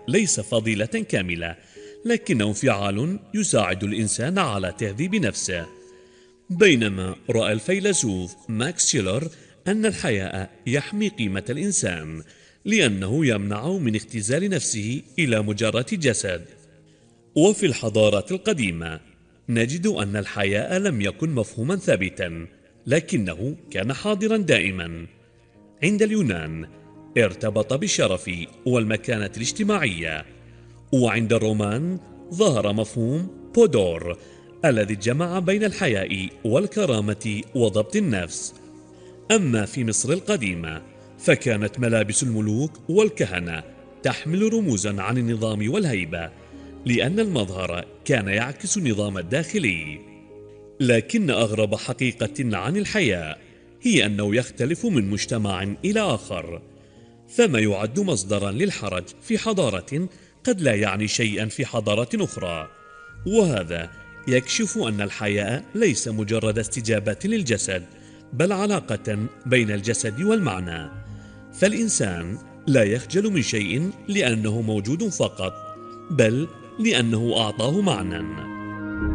ليس فضيلة كاملة، لكنه انفعال يساعد الإنسان على تهذيب نفسه. بينما رأى الفيلسوف ماكس شيلر أن الحياء يحمي قيمة الإنسان، لأنه يمنعه من اختزال نفسه إلى مجرد جسد. وفي الحضارات القديمة نجد أن الحياء لم يكن مفهوما ثابتا، لكنه كان حاضرا دائما. عند اليونان ارتبط بالشرف والمكانة الاجتماعية، وعند الرومان ظهر مفهوم بودور الذي جمع بين الحياء والكرامة وضبط النفس. أما في مصر القديمة فكانت ملابس الملوك والكهنة تحمل رموزا عن النظام والهيبة، لأن المظهر كان يعكس النظام الداخلي. لكن أغرب حقيقة عن الحياء هي أنه يختلف من مجتمع إلى آخر، فما يعد مصدرا للحرج في حضارة قد لا يعني شيئا في حضارة أخرى. وهذا يكشف أن الحياء ليس مجرد استجابة للجسد، بل علاقة بين الجسد والمعنى. فالإنسان لا يخجل من شيء لأنه موجود فقط، بل لأنه أعطاه معنى.